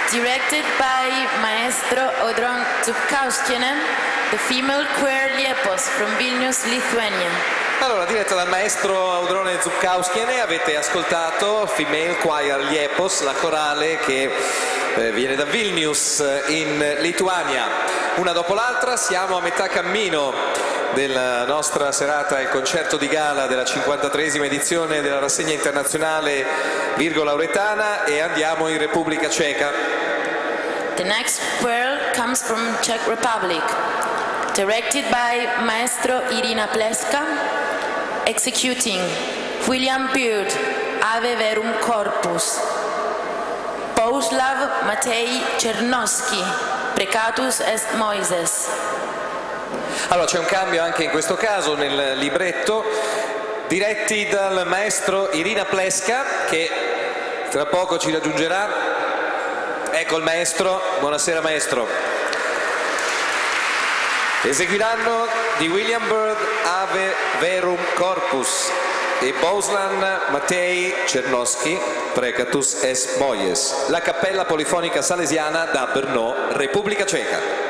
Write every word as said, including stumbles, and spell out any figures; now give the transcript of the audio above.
Directed by Maestro Audron Zupkauskienen, the female choir Liepos from Vilnius, Lithuania. Allora, diretta dal maestro Audrone Zupkauskiene, avete ascoltato Female Choir Liepos, la corale che eh, viene da Vilnius in Lituania. Una dopo l'altra siamo a metà cammino della nostra serata, il concerto di gala della cinquantatreesima edizione della rassegna internazionale Virgo Lauretana, e andiamo in Repubblica Ceca. The next choir comes from Czech Republic, directed by Maestro Irina Pleska, executing William Byrd, Ave Verum Corpus, Bohuslav Matei Czernosky, Precatus est Moises. Allora, c'è un cambio anche in questo caso nel libretto, diretti dal maestro Irina Pleska, che tra poco ci raggiungerà. Ecco il maestro, buonasera maestro. Eseguiranno di William Byrd Ave Verum Corpus e Bohuslav Matei Czernosky, Precatus est Moises, la Cappella Polifonica Salesiana da Brno, Repubblica Ceca.